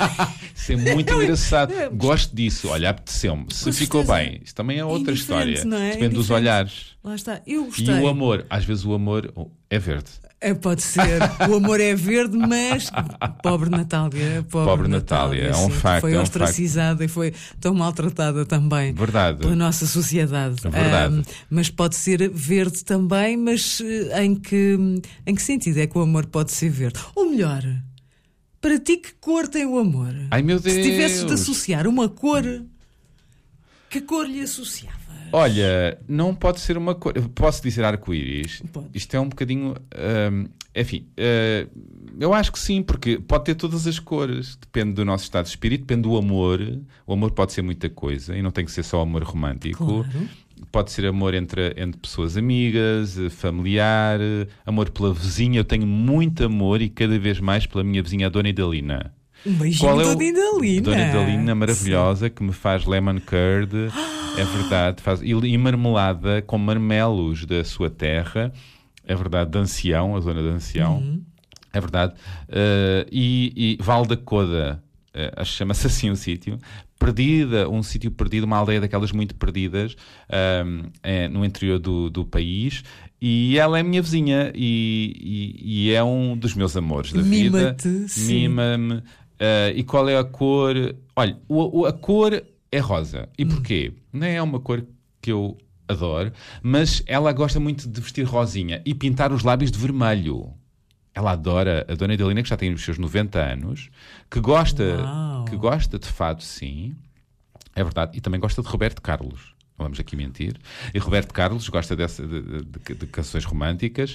Isso é muito engraçado. Gosto disso. Olha, apeteceu-me. Se ficou bem, isso também é outra história. Não é? Depende dos olhares. Lá está. Eu E gostei. o amor, às vezes o amor é verde. Pode ser. O amor é verde, mas pobre Natália. Pobre Natália, é um sim, facto. Foi é um ostracizada e foi tão maltratada também Verdade. pela nossa sociedade. Verdade. Mas pode ser verde também, mas em que sentido é que o amor pode ser verde? Ou melhor, para ti que cor tem o amor? Ai, meu Deus. Se tivesses de associar uma cor, que cor lhe associava? Olha, não pode ser uma cor. Posso dizer arco-íris? Pode. Isto é um bocadinho. Enfim, eu acho que sim, porque pode ter todas as cores. Depende do nosso estado de espírito, depende do amor. O amor pode ser muita coisa e não tem que ser só amor romântico. Claro. Pode ser amor entre pessoas amigas, familiar, amor pela vizinha. Eu tenho muito amor e cada vez mais pela minha vizinha, a Dona Idalina. Um beijinho, Dona Idalina. Dona Idalina maravilhosa, que me faz lemon curd, é verdade, e marmelada com marmelos da sua terra, é verdade, de Ancião, a zona de Ancião, é verdade, e Val da Coda, acho que chama-se assim o sítio, um sítio perdido, uma aldeia daquelas muito perdidas, no interior do país, e ela é minha vizinha, e é um dos meus amores da vida. Mima-me. E qual é a cor? Olha, a cor é rosa. E porquê? Não é uma cor que eu adoro, mas ela gosta muito de vestir rosinha e pintar os lábios de vermelho. Ela adora, a Dona Idalina, que já tem os seus 90 anos, que gosta de fado, sim, é verdade, e também gosta de Roberto Carlos. Não vamos aqui mentir. E Roberto Carlos gosta de canções românticas.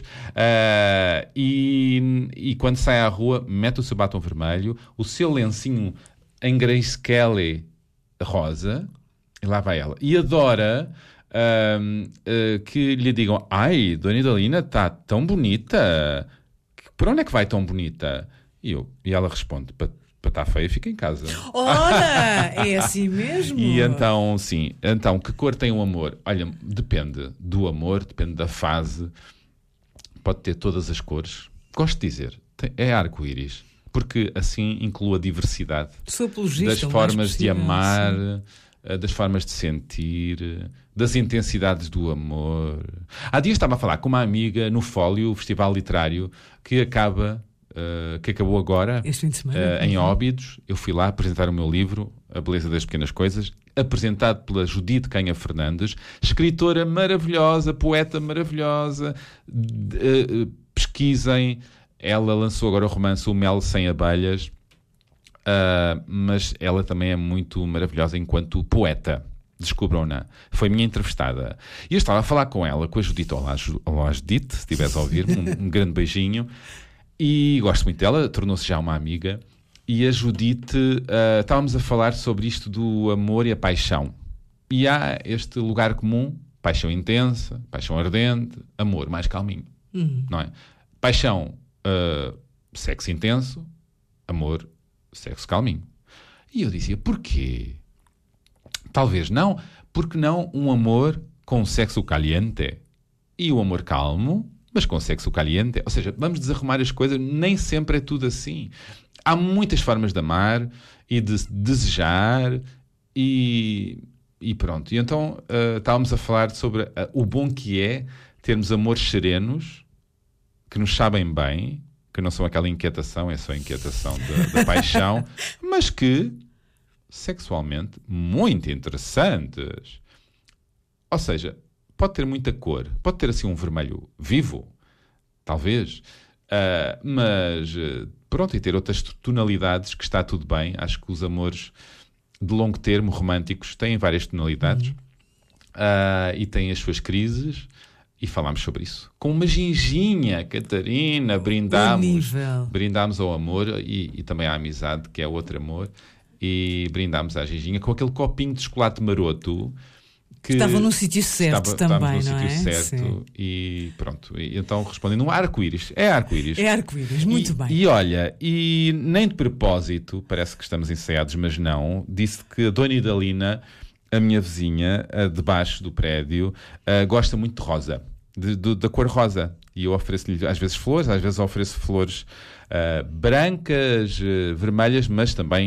E quando sai à rua, mete o seu batom vermelho, o seu lencinho em Grace Kelly rosa, e lá vai ela. E adora que lhe digam: ai, Dona Idalina está tão bonita. Por onde é que vai tão bonita? E ela responde: para estar feia, fica em casa. Ora, é assim mesmo? E então, sim. Então, que cor tem o amor? Olha, depende do amor, depende da fase. Pode ter todas as cores. Gosto de dizer, é arco-íris. Porque assim inclui a diversidade. Sou apologista, das formas possível, de amar, das formas de sentir, das intensidades do amor. Há dias estava a falar com uma amiga no Fólio, o Festival Literário, que acabou agora, este fim de semana, em Óbidos. Eu fui lá apresentar o meu livro, A Beleza das Pequenas Coisas, apresentado pela Judite Canha Fernandes, escritora maravilhosa, poeta maravilhosa. Pesquisem. Ela lançou agora o romance O Mel Sem Abelhas, mas ela também é muito maravilhosa enquanto poeta. Descubram-na. Foi minha entrevistada. E eu estava a falar com ela, com a Judite. Olá Judite, se estiveres a ouvir, um grande beijinho. E gosto muito dela, tornou-se já uma amiga. E a Judite, estávamos a falar sobre isto do amor e a paixão. E há este lugar comum: paixão intensa, paixão ardente, amor mais calminho. Não é? Paixão, sexo intenso, amor, sexo calminho. E eu dizia: porquê? Talvez não. Porque não um amor com sexo caliente? E o amor calmo, mas com sexo caliente? Ou seja, vamos desarrumar as coisas, nem sempre é tudo assim. Há muitas formas de amar e de desejar e pronto. E então estávamos a falar sobre o bom que é termos amores serenos, que nos sabem bem, que não são aquela inquietação, é só a inquietação da paixão, mas que, sexualmente, muito interessantes. Ou seja, pode ter muita cor, pode ter assim um vermelho vivo, talvez, mas pronto, e ter outras tonalidades, que está tudo bem. Acho que os amores de longo termo, românticos, têm várias tonalidades, e têm as suas crises, e falámos sobre isso. Com uma ginginha, Catarina, brindámos ao amor e também à amizade, que é outro amor, e brindámos à ginginha com aquele copinho de chocolate maroto, que estavam no sítio certo também, não é? No sítio certo. Sim. E pronto. E então, respondendo, um arco-íris. É arco-íris. É arco-íris, muito bem. E olha, e nem de propósito, parece que estamos ensaiados, mas não, disse que a Dona Idalina, a minha vizinha, debaixo do prédio, gosta muito de rosa, da cor rosa. E eu ofereço-lhe às vezes flores, às vezes ofereço flores brancas, vermelhas, mas também